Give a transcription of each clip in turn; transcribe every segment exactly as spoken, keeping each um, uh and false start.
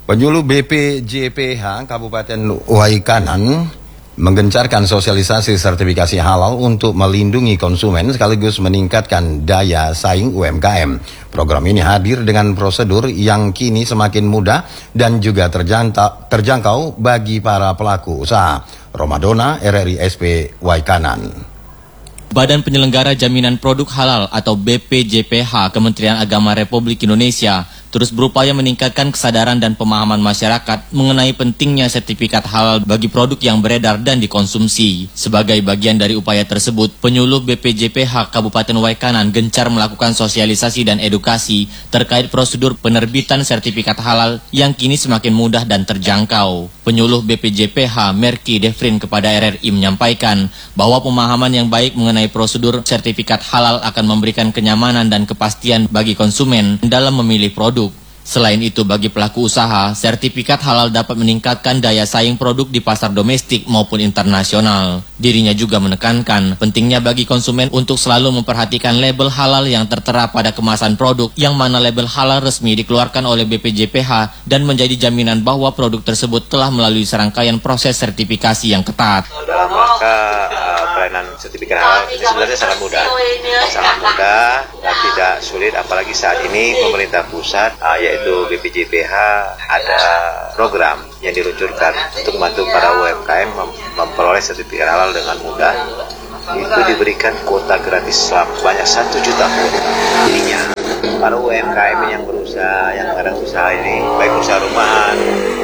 Penyuluh B P J P H Kabupaten Waikanan menggencarkan sosialisasi sertifikasi halal untuk melindungi konsumen sekaligus meningkatkan daya saing U M K M. Program ini hadir dengan prosedur yang kini semakin mudah dan juga terjangkau bagi para pelaku usaha. Romadona, R R I S P Waikanan. Badan Penyelenggara Jaminan Produk Halal atau B P J P H Kementerian Agama Republik Indonesia terus berupaya meningkatkan kesadaran dan pemahaman masyarakat mengenai pentingnya sertifikat halal bagi produk yang beredar dan dikonsumsi. Sebagai bagian dari upaya tersebut, penyuluh B P J P H Kabupaten Waikanan gencar melakukan sosialisasi dan edukasi terkait prosedur penerbitan sertifikat halal yang kini semakin mudah dan terjangkau. Penyuluh B P J P H Merki Devrin kepada R R I menyampaikan bahwa pemahaman yang baik mengenai prosedur sertifikat halal akan memberikan kenyamanan dan kepastian bagi konsumen dalam memilih produk. Selain itu, bagi pelaku usaha, sertifikat halal dapat meningkatkan daya saing produk di pasar domestik maupun internasional. Dirinya juga menekankan pentingnya bagi konsumen untuk selalu memperhatikan label halal yang tertera pada kemasan produk, yang mana label halal resmi dikeluarkan oleh B P J P H dan menjadi jaminan bahwa produk tersebut telah melalui serangkaian proses sertifikasi yang ketat. Dalam rangka uh, pelayanan sertifikat halal ini sebenarnya sangat mudah, sangat mudah dan tidak sulit, apalagi saat ini pemerintah pusat uh, yaitu B P J P H ada program yang diluncurkan untuk membantu para U M K M mem memperoleh sertifikat halal dengan mudah. Itu diberikan kuota gratis sebanyak satu juta kuota. Jadinya para U M K M yang berusaha, yang ada usaha ini, baik usaha rumahan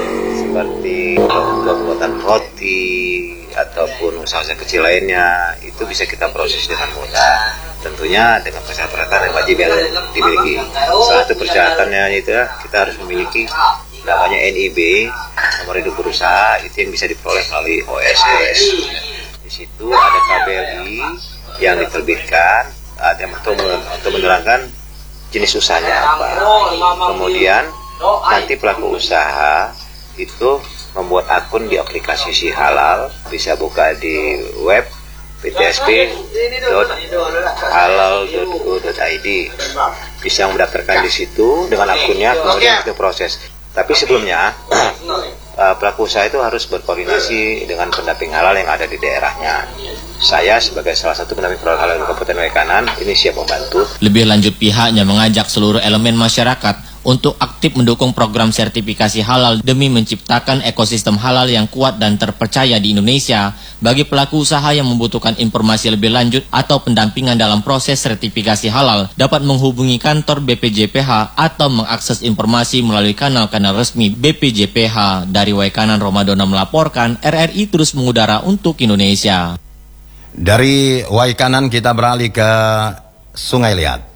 seperti pembuatan roti ataupun usaha-usaha kecil lainnya, itu bisa kita proses dengan mudah. Tentunya dengan persyaratan yang wajib yang dimiliki. Salah satu persyaratannya itu ya, kita harus memiliki namanya N I B, nomor induk berusaha, itu yang bisa diperoleh melalui O S S. Di situ ada K B L I yang diterbitkan untuk untuk menerangkan jenis usahanya apa. Kemudian nanti pelaku usaha itu membuat akun di aplikasi Si Halal, bisa buka di web p t s p dot halal dot go dot i d, bisa mendaftarkan di situ dengan akunnya, kemudian kita proses. Tapi sebelumnya pelaku usaha itu harus berkoordinasi dengan pendamping halal yang ada di daerahnya. Saya sebagai salah satu pendamping produk halal di Kabupaten Waikanan ini siap membantu. Lebih lanjut, pihaknya mengajak seluruh elemen masyarakat untuk aktif mendukung program sertifikasi halal demi menciptakan ekosistem halal yang kuat dan terpercaya di Indonesia. Bagi pelaku usaha yang membutuhkan informasi lebih lanjut atau pendampingan dalam proses sertifikasi halal, dapat menghubungi kantor B P J P H atau mengakses informasi melalui kanal-kanal resmi B P J P H. Dari Waikanan, Romadona melaporkan, R R I terus mengudara untuk Indonesia. Dari Waikanan kita beralih ke Sungai Liat.